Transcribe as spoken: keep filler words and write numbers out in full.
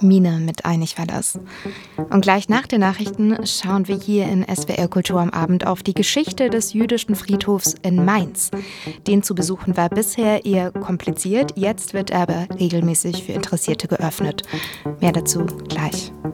Mine mit Einig war das. Und gleich nach den Nachrichten schauen wir hier in S W R Kultur am Abend auf die Geschichte des jüdischen Friedhofs in Mainz. Den zu besuchen war bisher eher kompliziert, jetzt wird er aber regelmäßig für Interessierte geöffnet. Mehr dazu gleich.